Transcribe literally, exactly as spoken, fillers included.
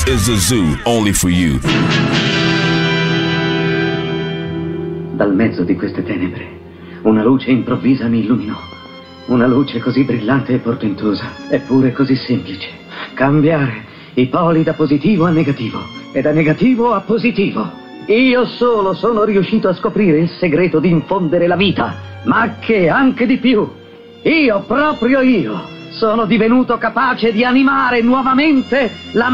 This is the zoo, only for you. Dal mezzo di queste tenebre, una luce improvvisa mi illuminò. Una luce così brillante e portentosa, eppure così semplice. Cambiare i poli da positivo a negativo e da negativo a positivo. Io solo sono riuscito a scoprire il segreto di infondere la vita, ma che anche di più. Io, proprio io, sono divenuto capace di animare nuovamente la